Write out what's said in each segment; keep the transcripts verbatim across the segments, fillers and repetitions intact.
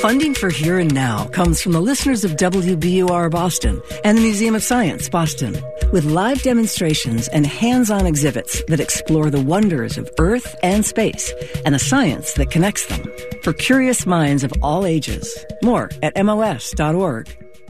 Funding for Here and Now comes from the listeners of W B U R Boston and the Museum of Science, Boston, with live demonstrations and hands-on exhibits that explore the wonders of Earth and space and the science that connects them for curious minds of all ages. More at M O S dot org.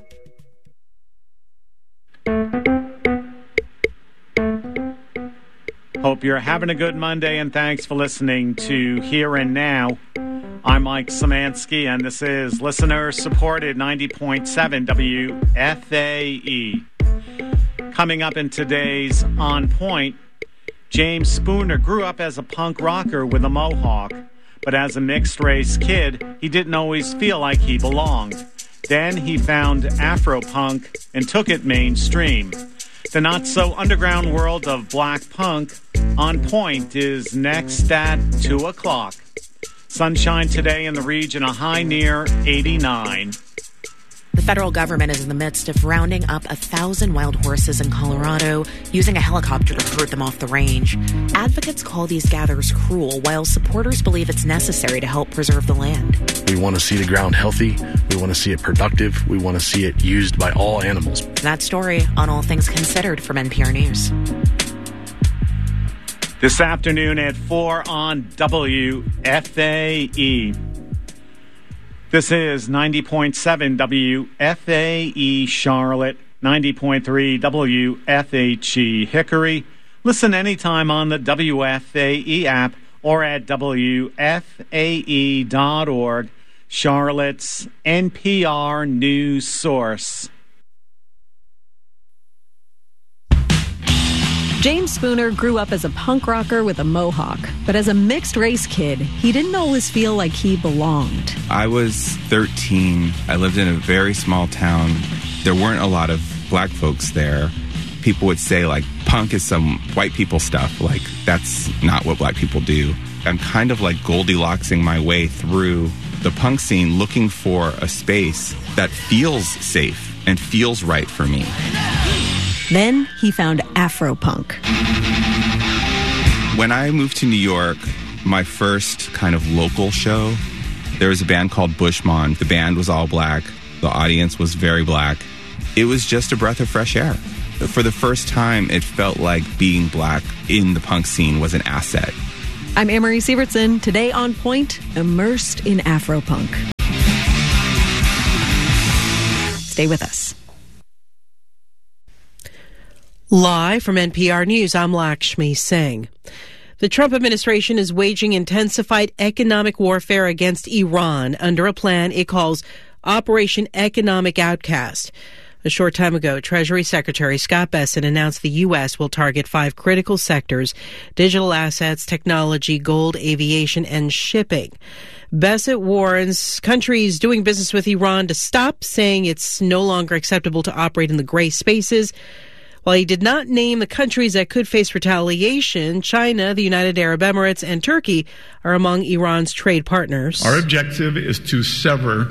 Hope you're having a good Monday, and thanks for listening to Here and Now. I'm Mike Szymanski, and this is listener-supported ninety point seven W F A E. Coming up in today's On Point, James Spooner grew up as a punk rocker with a mohawk, but as a mixed-race kid, he didn't always feel like he belonged. Then he found Afro-punk and took it mainstream. The not-so-underground world of black punk, On Point, is next at two o'clock. Sunshine today in the region, a high near eighty-nine. The federal government is in the midst of rounding up a thousand wild horses in Colorado, using a helicopter to herd them off the range. Advocates call these gatherers cruel, while supporters believe it's necessary to help preserve the land. We want to see the ground healthy. We want to see it productive. We want to see it used by all animals. That story on All Things Considered from N P R News. This afternoon at four on W F A E. This is ninety point seven W F A E Charlotte, ninety point three W F H E Hickory. Listen anytime on the W F A E app or at W F A E dot org, Charlotte's N P R news source. James Spooner grew up as a punk rocker with a mohawk, but as a mixed-race kid, he didn't always feel like he belonged. I was thirteen. I lived in a very small town. There weren't a lot of black folks there. People would say, like, punk is some white people stuff. Like, that's not what black people do. I'm kind of like Goldilocksing my way through the punk scene, looking for a space that feels safe and feels right for me. Then he found Afro-punk. When I moved to New York, my first kind of local show, there was a band called Bushmon. The band was all black. The audience was very black. It was just a breath of fresh air. For the first time, it felt like being black in the punk scene was an asset. I'm Amory Sievertson. Today on Point, immersed in Afro-punk. Stay with us. Live from N P R News, I'm Lakshmi Singh. The Trump administration is waging intensified economic warfare against Iran under a plan it calls Operation Economic Outcast. A short time ago, Treasury Secretary Scott Bessent announced the U S will target five critical sectors: digital assets, technology, gold, aviation, and shipping. Bessent warns countries doing business with Iran to stop, saying it's no longer acceptable to operate in the gray spaces. While he did not name the countries that could face retaliation, China, the United Arab Emirates, and Turkey are among Iran's trade partners. Our objective is to sever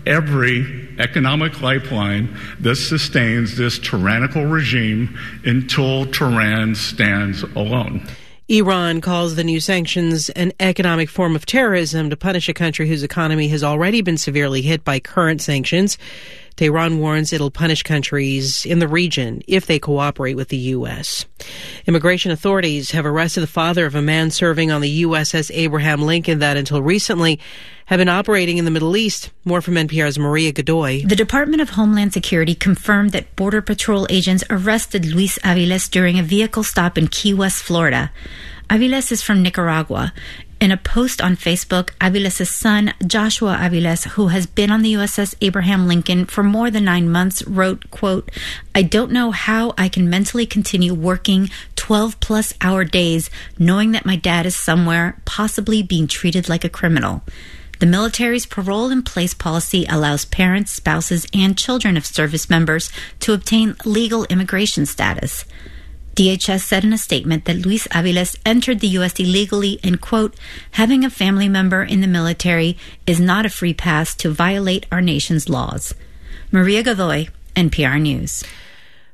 every economic lifeline that sustains this tyrannical regime until Tehran stands alone. Iran calls the new sanctions an economic form of terrorism to punish a country whose economy has already been severely hit by current sanctions. Tehran warns it'll punish countries in the region if they cooperate with the U S. Immigration authorities have arrested the father of a man serving on the U S S Abraham Lincoln that until recently have been operating in the Middle East. More from N P R's Maria Godoy. The Department of Homeland Security confirmed that Border Patrol agents arrested Luis Aviles during a vehicle stop in Key West, Florida. Aviles is from Nicaragua. In a post on Facebook, Aviles' son, Joshua Aviles, who has been on the U S S Abraham Lincoln for more than nine months, wrote, quote, "I don't know how I can mentally continue working twelve-plus hour days knowing that my dad is somewhere, possibly being treated like a criminal." The military's parole-in-place policy allows parents, spouses, and children of service members to obtain legal immigration status. D H S said in a statement that Luis Aviles entered the U S illegally and, quote, "having a family member in the military is not a free pass to violate our nation's laws." Maria Godoy, N P R News.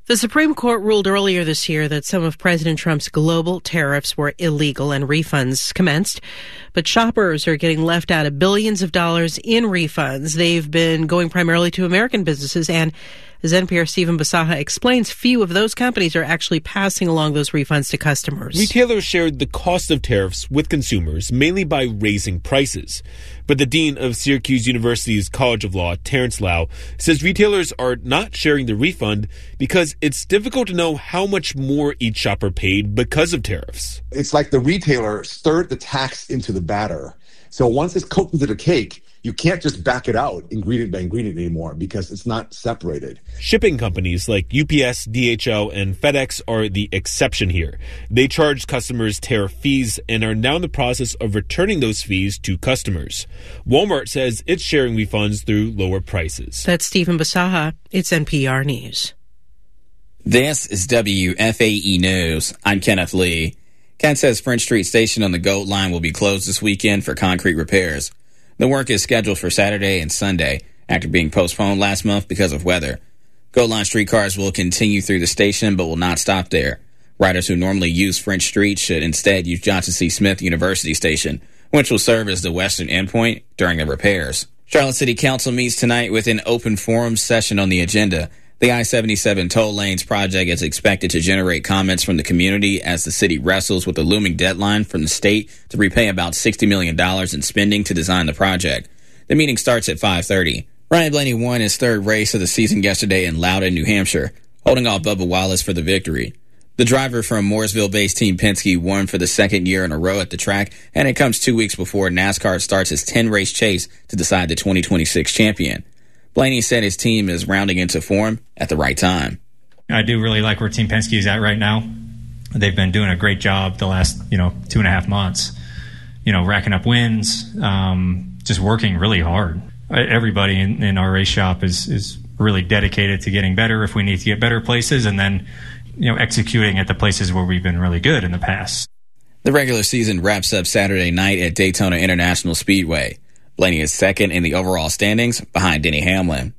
The Supreme Court ruled earlier this year that some of President Trump's global tariffs were illegal and refunds commenced. But shoppers are getting left out of billions of dollars in refunds. They've been going primarily to American businesses, and as N P R's Stephen Basaha explains, few of those companies are actually passing along those refunds to customers. Retailers shared the cost of tariffs with consumers, mainly by raising prices. But the dean of Syracuse University's College of Law, Terrence Lau, says retailers are not sharing the refund because it's difficult to know how much more each shopper paid because of tariffs. It's like the retailer stirred the tax into the batter. So once it's cooked into the cake, you can't just back it out ingredient by ingredient anymore because it's not separated. Shipping companies like U P S, D H L, and FedEx are the exception here. They charge customers tariff fees and are now in the process of returning those fees to customers. Walmart says it's sharing refunds through lower prices. That's Stephen Basaha. It's N P R News. This is W F A E News. I'm Kenneth Lee. Kent says French Street Station on the GOAT line will be closed this weekend for concrete repairs. The work is scheduled for Saturday and Sunday after being postponed last month because of weather. GOAT line streetcars will continue through the station but will not stop there. Riders who normally use French Street should instead use Johnson C. Smith University Station, which will serve as the western endpoint during the repairs. Charlotte City Council meets tonight with an open forum session on the agenda. The I seventy-seven Toll Lanes project is expected to generate comments from the community as the city wrestles with the looming deadline from the state to repay about sixty million dollars in spending to design the project. The meeting starts at five thirty. Ryan Blaney won his third race of the season yesterday in Loudon, New Hampshire, holding off Bubba Wallace for the victory. The driver from Mooresville-based Team Penske won for the second year in a row at the track, and it comes two weeks before NASCAR starts its ten-race chase to decide the twenty twenty-six champion. Blaney said his team is rounding into form at the right time. I do really like where Team Penske is at right now. They've been doing a great job the last, you know, two and a half months, you know, racking up wins, um, just working really hard. Everybody in, in our race shop is, is really dedicated to getting better if we need to get better places, and then, you know, executing at the places where we've been really good in the past. The regular season wraps up Saturday night at Daytona International Speedway. Blaney is second in the overall standings behind Denny Hamlin.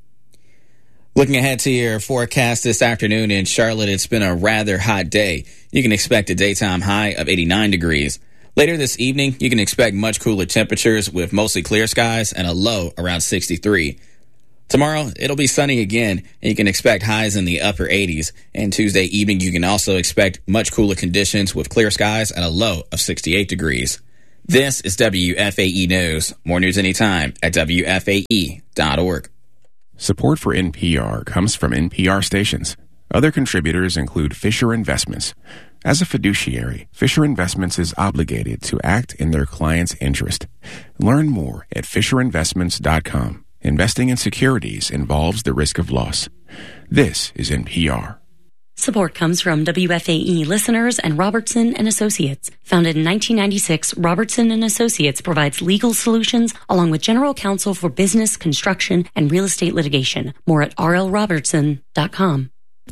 Looking ahead to your forecast this afternoon in Charlotte, it's been a rather hot day. You can expect a daytime high of eighty-nine degrees. Later this evening, you can expect much cooler temperatures with mostly clear skies and a low around sixty-three. Tomorrow, it'll be sunny again, and you can expect highs in the upper eighties. And Tuesday evening, you can also expect much cooler conditions with clear skies and a low of sixty-eight degrees. This is W F A E News. More news anytime at W F A E dot org. Support for N P R comes from N P R stations. Other contributors include Fisher Investments. As a fiduciary, Fisher Investments is obligated to act in their client's interest. Learn more at fisher investments dot com. Investing in securities involves the risk of loss. This is N P R. Support comes from W F A E listeners and Robertson and Associates. Founded in nineteen ninety-six, Robertson and Associates provides legal solutions along with general counsel for business, construction, and real estate litigation. More at r l robertson dot com.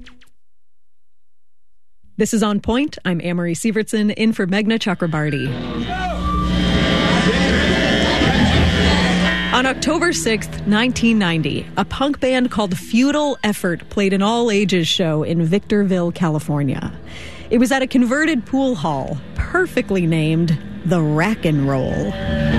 This is On Point. I'm Amory Sievertson, in for Meghna Chakrabarty. On October sixth, nineteen ninety, a punk band called Feudal Effort played an all-ages show in Victorville, California. It was at a converted pool hall, perfectly named the Rack and Roll.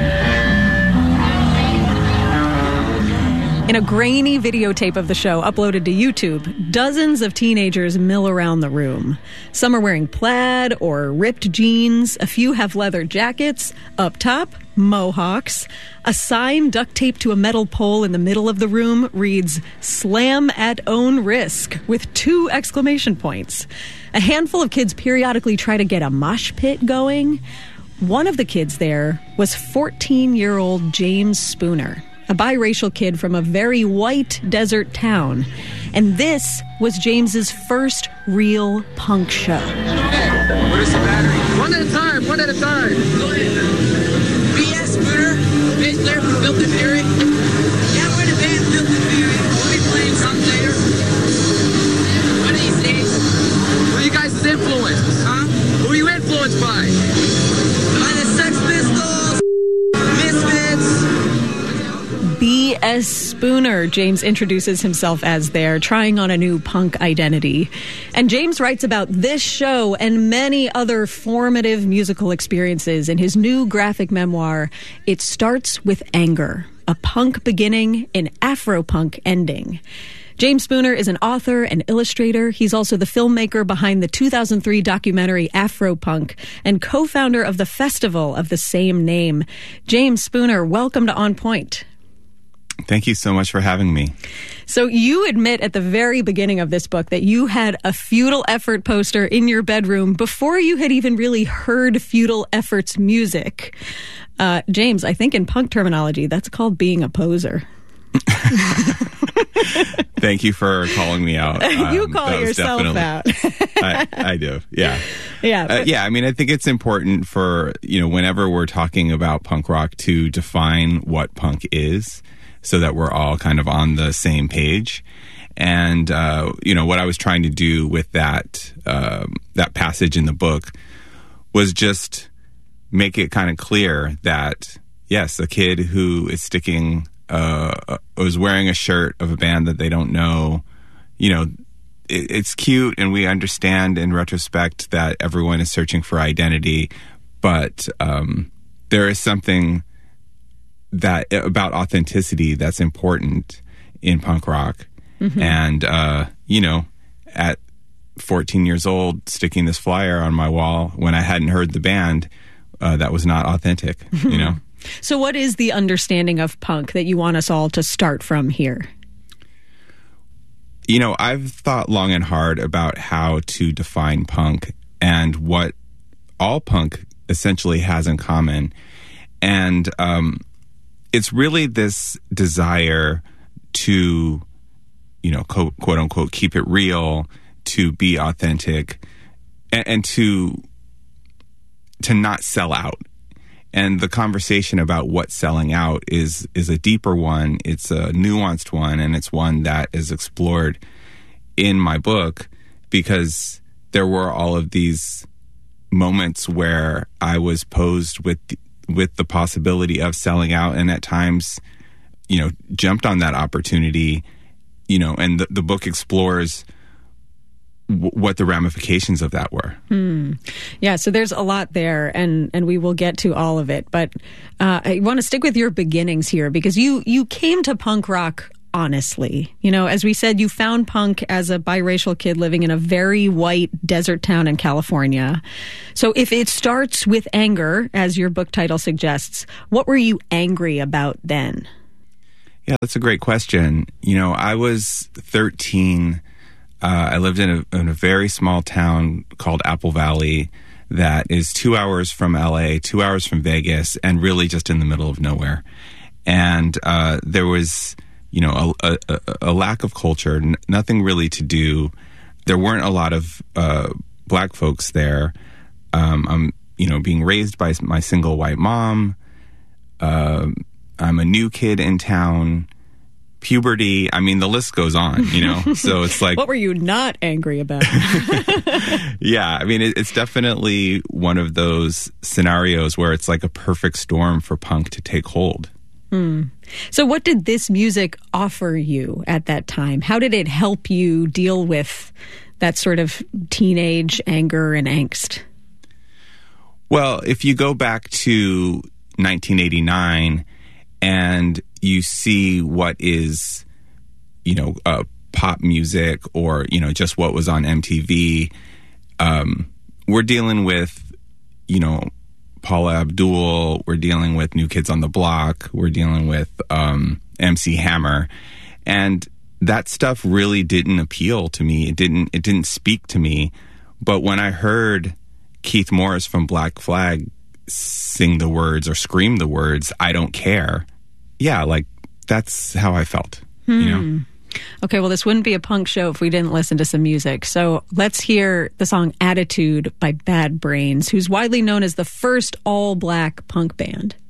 In a grainy videotape of the show uploaded to YouTube, dozens of teenagers mill around the room. Some are wearing plaid or ripped jeans. A few have leather jackets. Up top, mohawks. A sign duct taped to a metal pole in the middle of the room reads, "Slam at own risk," with two exclamation points. A handful of kids periodically try to get a mosh pit going. One of the kids there was fourteen-year-old James Spooner, a biracial kid from a very white desert town. And this was James's first real punk show. Hey, what is the battery? One at a time, one at a time. Go ahead. B S Spooner, bass player from Filthy Fury. Yeah, we're in a band, Filthy Fury. We'll be playing some later. One of these days. Who are you guys' influence? Huh? Who are you influenced by? By the Sex Pistols, Misfits. B S Spooner, James introduces himself as there, trying on a new punk identity. And James writes about this show and many other formative musical experiences in his new graphic memoir, It Starts With Anger, a punk beginning, an Afro-punk ending. James Spooner is an author and illustrator. He's also the filmmaker behind the two thousand three documentary Afropunk and co-founder of the festival of the same name. James Spooner, welcome to On Point. Thank you so much for having me. So you admit at the very beginning of this book that you had a Futile Effort poster in your bedroom before you had even really heard Futile Effort's music. Uh, James, I think in punk terminology, that's called being a poser. Thank you for calling me out. Um, you call yourself out. I, I do. Yeah. Yeah. Uh, yeah. I mean, I think it's important for, you know, whenever we're talking about punk rock to define what punk is so that we're all kind of on the same page. And, uh, you know, what I was trying to do with that, uh, that passage in the book was just make it kind of clear that, yes, a kid who is sticking Uh, was wearing a shirt of a band that they don't know, you know, it, it's cute, and we understand in retrospect that everyone is searching for identity, but um, there is something that about authenticity that's important in punk rock. Mm-hmm. And, uh, you know, at fourteen years old, sticking this flyer on my wall when I hadn't heard the band, uh, that was not authentic, you know? So what is the understanding of punk that you want us all to start from here? You know, I've thought long and hard about how to define punk and what all punk essentially has in common. And um, it's really this desire to, you know, quote, quote unquote, keep it real, to be authentic, and, and to to not sell out. And the conversation about what selling out is is a deeper one. It's a nuanced one, and it's one that is explored in my book because there were all of these moments where I was posed with with the possibility of selling out, and at times, you know, jumped on that opportunity, you know, and the, the book explores what the ramifications of that were. Hmm. Yeah, so there's a lot there, and, and we will get to all of it. But uh, I want to stick with your beginnings here because you, you came to punk rock honestly. You know, as we said, you found punk as a biracial kid living in a very white desert town in California. So if it starts with anger, as your book title suggests, what were you angry about then? Yeah, that's a great question. You know, I was thirteen. Uh, I lived in a, in a very small town called Apple Valley that is two hours from L A, two hours from Vegas, and really just in the middle of nowhere. And uh, there was, you know, a, a, a lack of culture, n- nothing really to do. There weren't a lot of uh, black folks there. Um, I'm, you know, being raised by my single white mom. Uh, I'm a new kid in town. Puberty, I mean, the list goes on, you know? So it's like... What were you not angry about? Yeah, I mean, it, it's definitely one of those scenarios where it's like a perfect storm for punk to take hold. Hmm. So what did this music offer you at that time? How did it help you deal with that sort of teenage anger and angst? Well, if you go back to nineteen eighty-nine and you see what is, you know, uh, pop music or, you know, just what was on M T V, um, we're dealing with, you know, Paula Abdul, we're dealing with New Kids on the Block, we're dealing with um, M C Hammer, and that stuff really didn't appeal to me. It didn't. It didn't speak to me. But when I heard Keith Morris from Black Flag sing the words or scream the words, "I don't care," yeah, like that's how I felt. Hmm. You know. Okay, well, this wouldn't be a punk show if we didn't listen to some music. So let's hear the song Attitude by Bad Brains, who's widely known as the first all-black punk band.